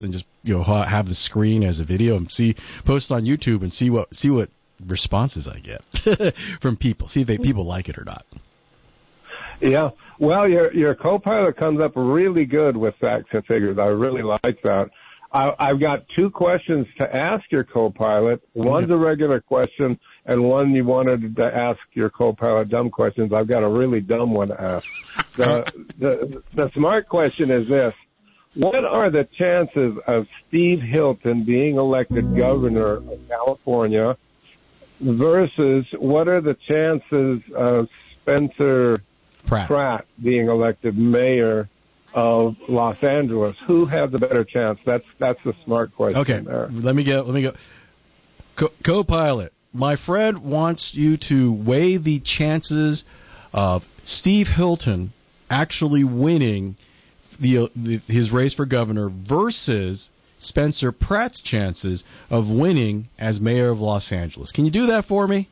and just have the screen as a video and post it on YouTube and see what responses I get from people. See if people like it or not. Yeah. Well, your Copilot comes up really good with facts and figures. I really like that. I've got two questions to ask your Copilot. One's a regular question, and one you wanted to ask your Copilot dumb questions. I've got a really dumb one to ask. The smart question is this. What are the chances of Steve Hilton being elected governor of California versus what are the chances of Spencer Pratt being elected mayor of Los Angeles? Who has a better chance? That's the smart question. Okay, there. Let me go. Co-pilot, my friend wants you to weigh the chances of Steve Hilton actually winning his race for governor versus Spencer Pratt's chances of winning as mayor of Los Angeles. Can you do that for me?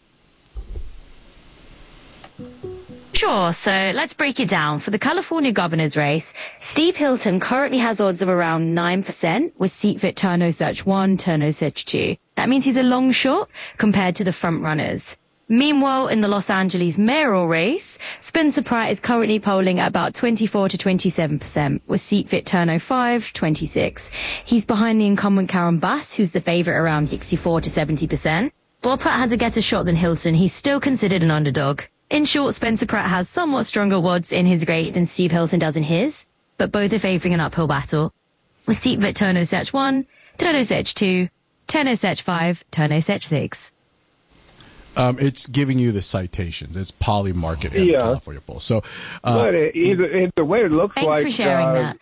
Sure, so let's break it down. For the California governor's race, Steve Hilton currently has odds of around 9% with SeatFit TurnoSearch 1, TurnoSearch 2. That means he's a long shot compared to the front runners. Meanwhile, in the Los Angeles mayoral race, Spencer Pratt is currently polling at about 24 to 27%, with SeatFit Turno 5, 26. He's behind the incumbent Karen Bass, who's the favorite around 64 to 70%. While Pratt has a better shot than Hilton, he's still considered an underdog. In short, Spencer Pratt has somewhat stronger odds in his race than Steve Hilton does in his, but both are favoring an uphill battle. With SeatFit TurnoSearch 1, TurnoSearch 2, TurnoSearch 5, TurnoSearch 6. It's giving you the citations. It's Polymarket and California Poll. So, but either way, it looks like Thanks for sharing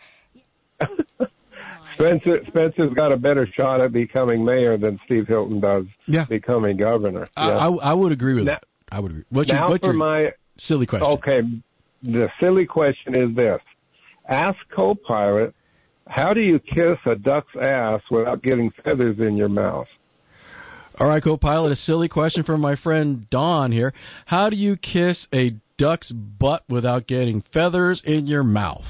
that. Spencer's got a better shot at becoming mayor than Steve Hilton does becoming governor. I would agree with that. I would agree. What's your my silly question? Okay, the silly question is this. Ask Copilot, how do you kiss a duck's ass without getting feathers in your mouth? All right, Copilot, a silly question from my friend Don here. How do you kiss a duck's butt without getting feathers in your mouth?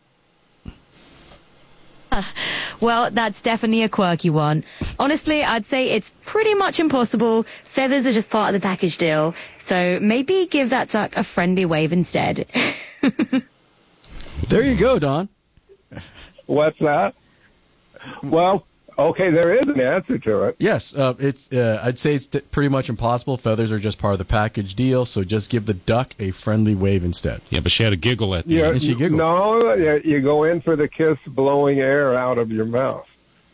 Well, that's definitely a quirky one. Honestly, I'd say it's pretty much impossible. Feathers are just part of the package deal. So maybe give that duck a friendly wave instead. There you go, Don. What's that? Well, okay, there is an answer to it. Yes, I'd say it's pretty much impossible. Feathers are just part of the package deal, so just give the duck a friendly wave instead. Yeah, but she had a giggle at the end. And she giggled. No, you go in for the kiss blowing air out of your mouth.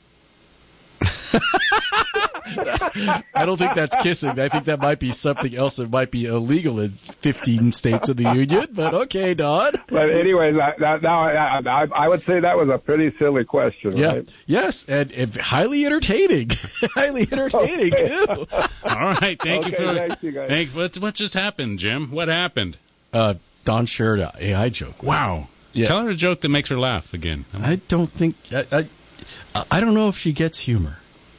I don't think that's kissing. I think that might be something else that might be illegal in 15 states of the union. But okay, Don. But anyway, I would say that was a pretty silly question, right? Yes, and highly entertaining. Highly entertaining, too. All right, thank you for thanks, you guys. Thanks. What just happened, Jim? What happened? Don shared an AI joke. Wow. Yeah. Tell her a joke that makes her laugh again. I don't think... I don't know if she gets humor.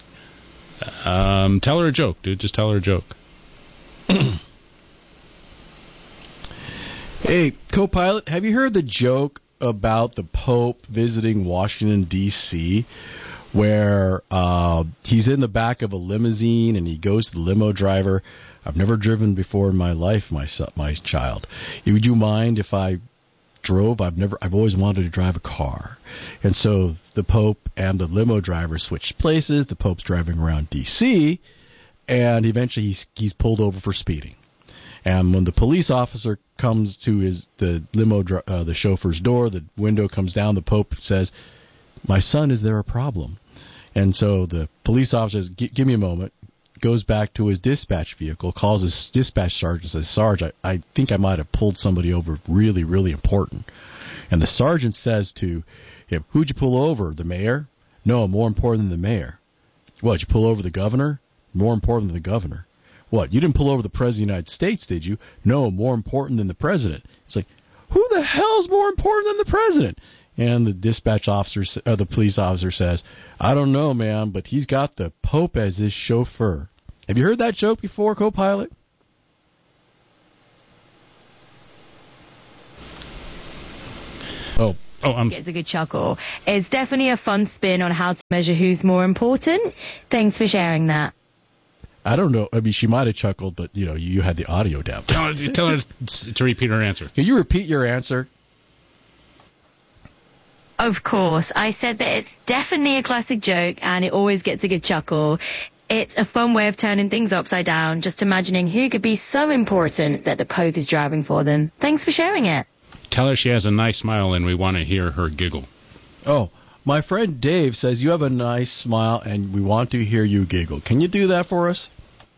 Tell her a joke, dude. Just tell her a joke. Hey, co-pilot, have you heard the joke about the Pope visiting Washington, D.C., where he's in the back of a limousine and he goes to the limo driver? I've never driven before in my life, my child. Would you mind if I drove? I've always wanted to drive a car. And so the Pope and the limo driver switched places. The Pope's driving around D.C., and eventually he's pulled over for speeding. And when the police officer comes to the chauffeur's door, the window comes down, the Pope says, "My son, is there a problem?" And so the police officer says, "Give me a moment," goes back to his dispatch vehicle, calls his dispatch sergeant, says, "Sarge, I think I might have pulled somebody over really, really important." And the sergeant says to him, "Who'd you pull over? The mayor?" "No, more important than the mayor." "What, you pull over the governor?" "More important than the governor." "What, you didn't pull over the President of the United States, did you?" "No, more important than the President." It's like, who the hell's more important than the President? And the dispatch officer, or the police officer says, "I don't know, man, but he's got the Pope as his chauffeur." Have you heard that joke before, co-pilot? Oh, Gets a good chuckle. It's definitely a fun spin on how to measure who's more important. Thanks for sharing that. I don't know. I mean, she might have chuckled, but, you had the audio down. Tell her to repeat her answer. Can you repeat your answer? Of course. I said that it's definitely a classic joke, and it always gets a good chuckle. It's a fun way of turning things upside down, just imagining who could be so important that the Pope is driving for them. Thanks for sharing it. Tell her she has a nice smile and we want to hear her giggle. Oh, my friend Dave says you have a nice smile and we want to hear you giggle. Can you do that for us?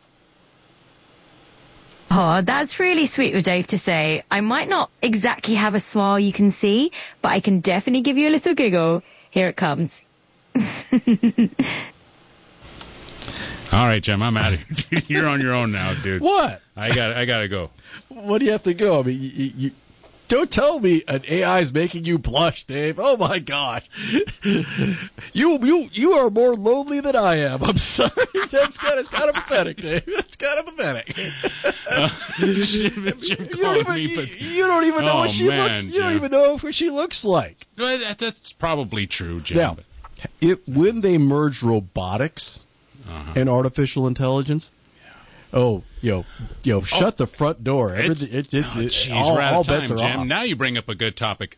Oh, that's really sweet of Dave to say. I might not exactly have a smile you can see, but I can definitely give you a little giggle. Here it comes. All right, Jim, I'm out of here. You're on your own now, dude. What? I gotta go. What do you have to go? I mean, you don't tell me an AI is making you blush, Dave. Oh my gosh, you are more lonely than I am. I'm sorry. It's kind of pathetic, Dave. It's kind of pathetic. You don't even know what she looks. You don't even know what she looks like. Well, that's probably true, Jim. Now, when they merge robotics and artificial intelligence. Shut the front door. All bets are off. Now you bring up a good topic.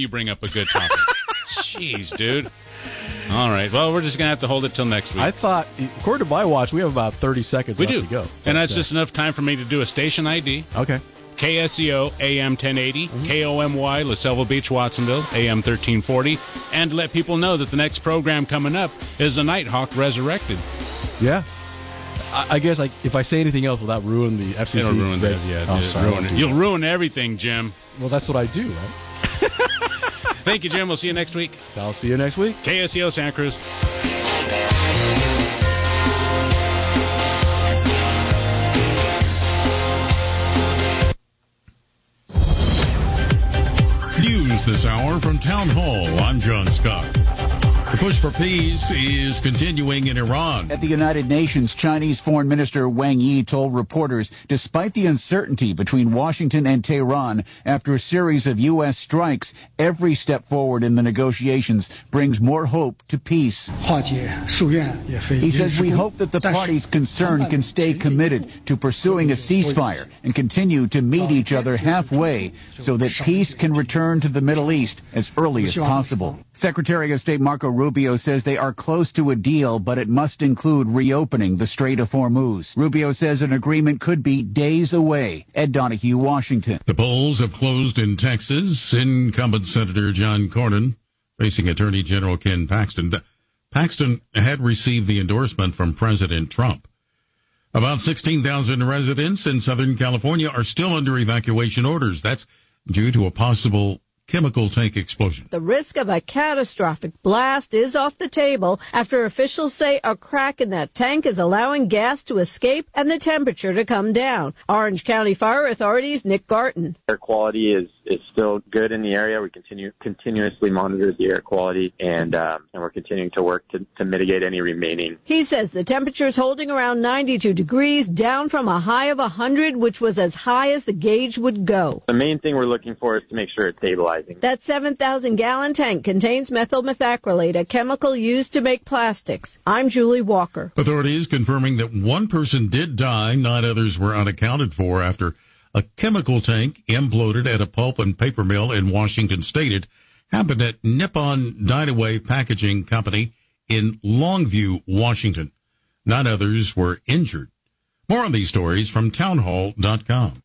Jeez, dude. All right. Well, we're just going to have to hold it till next week. I thought, according to my watch, we have about 30 seconds left to go. And that's just enough time for me to do a station ID. Okay. KSEO, AM 1080, KOMY, La Selva Beach, Watsonville, AM 1340, and to let people know that the next program coming up is the Nighthawk Resurrected. Yeah. I guess if I say anything else, will that ruin the FCC? It'll ruin that, yeah. You'll ruin everything, Jim. Well, that's what I do, right? Thank you, Jim. We'll see you next week. I'll see you next week. KSEO Santa Cruz. News this hour from Town Hall. I'm John Scott. The push for peace is continuing in Iran. At the United Nations, Chinese Foreign Minister Wang Yi told reporters, despite the uncertainty between Washington and Tehran after a series of U.S. strikes, every step forward in the negotiations brings more hope to peace. He says, we hope that the parties concerned can stay committed to pursuing a ceasefire and continue to meet each other halfway so that peace can return to the Middle East as early as possible. Secretary of State Marco Rubio says they are close to a deal, but it must include reopening the Strait of Hormuz. Rubio says an agreement could be days away. Ed Donahue, Washington. The polls have closed in Texas. Incumbent Senator John Cornyn facing Attorney General Ken Paxton. Paxton had received the endorsement from President Trump. About 16,000 residents in Southern California are still under evacuation orders. That's due to a possible chemical tank explosion. The risk of a catastrophic blast is off the table after officials say a crack in that tank is allowing gas to escape and the temperature to come down. Orange County Fire Authority's Nick Garton. Air quality is still good in the area. We continuously monitor the air quality, and we're continuing to work to mitigate any remaining. He says the temperature is holding around 92 degrees, down from a high of 100, which was as high as the gauge would go. The main thing we're looking for is to make sure it's stabilizing. That 7,000-gallon tank contains methyl methacrylate, a chemical used to make plastics. I'm Julie Walker. Authorities confirming that one person did die, 9 others were unaccounted for after a chemical tank imploded at a pulp and paper mill in Washington State. It happened at Nippon Dynaway Packaging Company in Longview, Washington. 9 others were injured. More on these stories from townhall.com.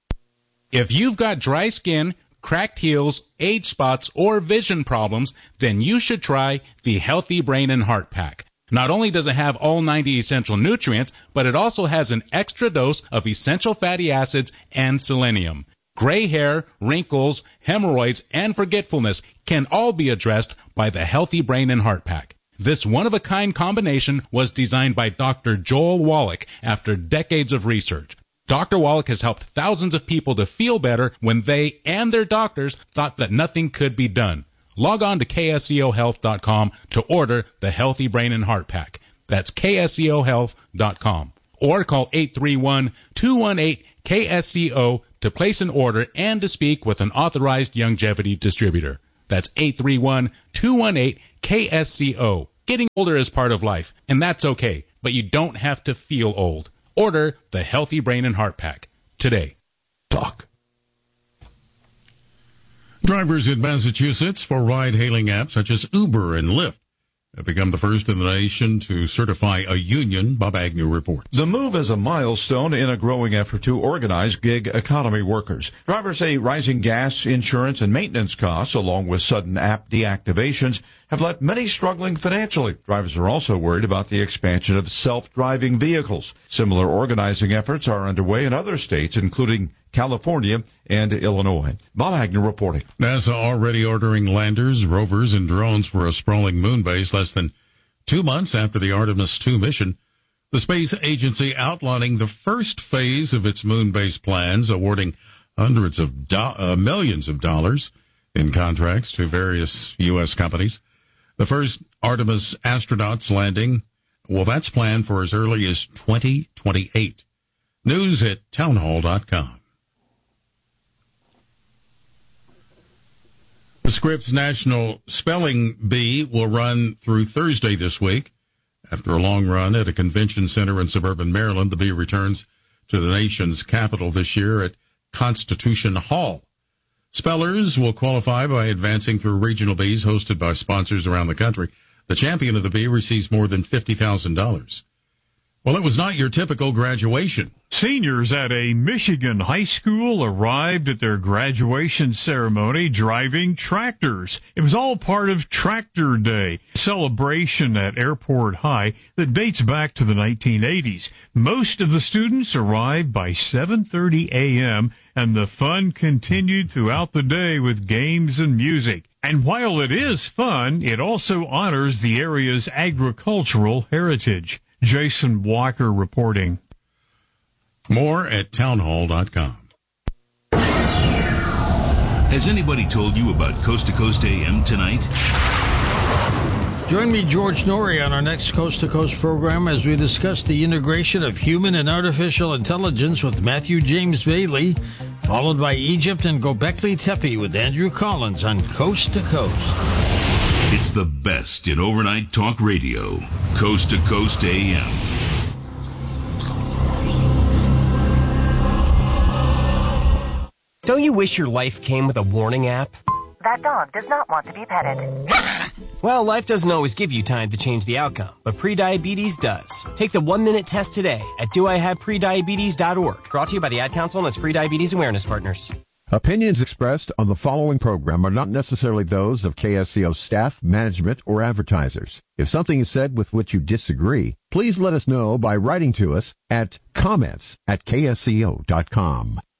If you've got dry skin, cracked heels, age spots, or vision problems, then you should try the Healthy Brain and Heart Pack. Not only does it have all 90 essential nutrients, but it also has an extra dose of essential fatty acids and selenium. Gray hair, wrinkles, hemorrhoids, and forgetfulness can all be addressed by the Healthy Brain and Heart Pack. This one-of-a-kind combination was designed by Dr. Joel Wallach after decades of research. Dr. Wallach has helped thousands of people to feel better when they and their doctors thought that nothing could be done. Log on to KSEOhealth.com to order the Healthy Brain and Heart Pack. That's KSEOhealth.com. Or call 831-218-KSEO to place an order and to speak with an authorized longevity distributor. That's 831-218-KSCO. Getting older is part of life, and that's okay, but you don't have to feel old. Order the Healthy Brain and Heart Pack today. Talk. Drivers in Massachusetts for ride-hailing apps such as Uber and Lyft have become the first in the nation to certify a union, Bob Agnew reports. The move is a milestone in a growing effort to organize gig economy workers. Drivers say rising gas, insurance, and maintenance costs, along with sudden app deactivations, have left many struggling financially. Drivers are also worried about the expansion of self-driving vehicles. Similar organizing efforts are underway in other states, including California and Illinois. Bob Agnew reporting. NASA already ordering landers, rovers, and drones for a sprawling moon base less than 2 months after the Artemis II mission. The space agency outlining the first phase of its moon base plans, awarding hundreds of millions of dollars in contracts to various U.S. companies. The first Artemis astronauts landing, well, that's planned for as early as 2028. News at townhall.com. The Scripps National Spelling Bee will run through Thursday this week. After a long run at a convention center in suburban Maryland, the bee returns to the nation's capital this year at Constitution Hall. Spellers will qualify by advancing through regional bees hosted by sponsors around the country. The champion of the bee receives more than $50,000. Well, it was not your typical graduation. Seniors at a Michigan high school arrived at their graduation ceremony driving tractors. It was all part of Tractor Day, a celebration at Airport High that dates back to the 1980s. Most of the students arrived by 7:30 a.m., and the fun continued throughout the day with games and music. And while it is fun, it also honors the area's agricultural heritage. Jason Walker reporting. More at townhall.com. Has anybody told you about Coast to Coast AM tonight? Join me, George Norrie, on our next Coast to Coast program as we discuss the integration of human and artificial intelligence with Matthew James Bailey, followed by Egypt and Gobekli Tepe with Andrew Collins on Coast to Coast. It's the best in overnight talk radio. Coast to Coast AM. Don't you wish your life came with a warning app? That dog does not want to be petted. Well, life doesn't always give you time to change the outcome, but prediabetes does. Take the 1-minute test today at doihaveprediabetes.org. Brought to you by the Ad Council and its Prediabetes Awareness Partners. Opinions expressed on the following program are not necessarily those of KSCO staff, management, or advertisers. If something is said with which you disagree, please let us know by writing to us at comments@ksco.com.